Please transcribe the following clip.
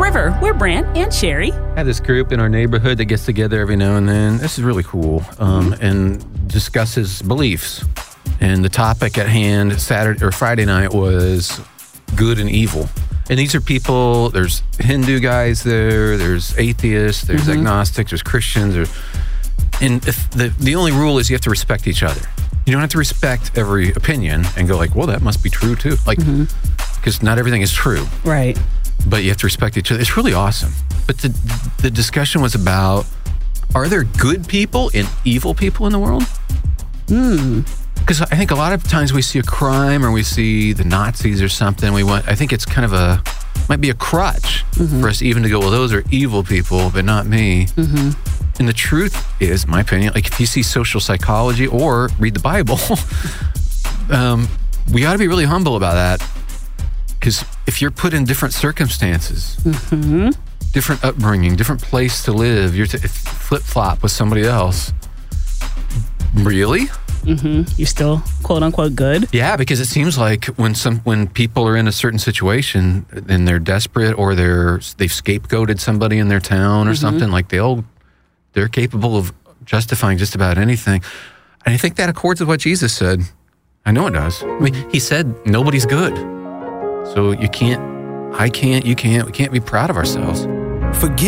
River. We're Brant and Sherry. I have this group in our neighborhood that gets together every now and then. This is really cool, and discusses beliefs. And the topic at hand Saturday or Friday night was good and evil. And these are people, there's Hindu guys there, there's atheists, there's agnostics, there's Christians. And the only rule is you have to respect each other. You don't have to respect every opinion and go like, well, that must be true too. Like, because not everything is true. Right. But you have to respect each other. It's really awesome. But the discussion was about, are there good people and evil people in the world? Because I think a lot of times we see a crime or we see the Nazis or something. I think it's kind of might be a crutch for us even to go, well, those are evil people, but not me. And the truth is, my opinion, like if you see social psychology or read the Bible, we ought to be really humble about that. Because if you're put in different circumstances, different upbringing, different place to live, you're flip-flop with somebody else. Really? You're still quote unquote good? Yeah, because it seems like when people are in a certain situation and they're desperate or they've scapegoated somebody in their town or something, like they're capable of justifying just about anything. And I think that accords with what Jesus said. I know it does. I mean, he said nobody's good. So you can't, I can't, you can't, we can't be proud of ourselves. Forgive